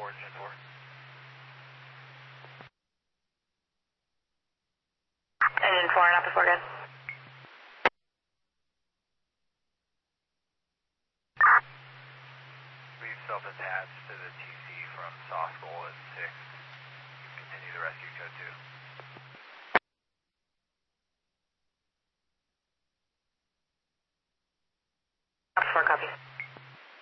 Gen 4. Engine 4 and up before good. We've self-attached to the TC from Soscol at 6. Continue the rescue code 2. Up before copy.